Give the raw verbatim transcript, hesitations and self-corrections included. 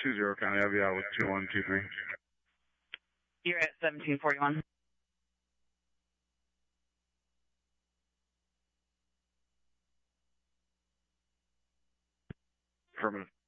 two zero County, I'll be out with two one two three. You're at seventeen forty-one. Affirmative.